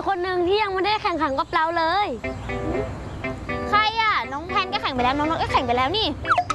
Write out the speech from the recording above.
คนหนึ่งที่ยังไม่ได้แข่งขันกับเราเลยใครอ่ะน้องแพนก็แข่งไปแล้วน้องนกก็แข่งไปแล้วนี่